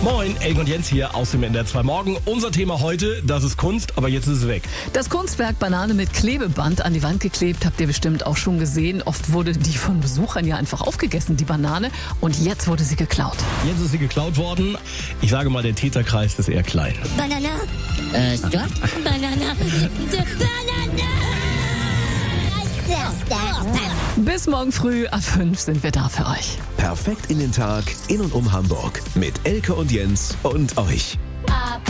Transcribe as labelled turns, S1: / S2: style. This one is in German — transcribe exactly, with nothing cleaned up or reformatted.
S1: Moin, Elke und Jens hier aus dem N D R zwei Morgen. Unser Thema heute, das ist Kunst, aber jetzt ist es weg.
S2: Das Kunstwerk Banane mit Klebeband an die Wand geklebt, habt ihr bestimmt auch schon gesehen. Oft wurde die von Besuchern ja einfach aufgegessen, die Banane. Und jetzt wurde sie geklaut.
S1: Jetzt ist sie geklaut worden. Ich sage mal, der Täterkreis ist eher klein.
S3: Banana. Äh, Stuart? Banana. Banana.
S2: Bis morgen früh ab fünf sind wir da für euch.
S4: Perfekt in den Tag, in und um Hamburg. Mit Elke und Jens und euch.
S5: Ab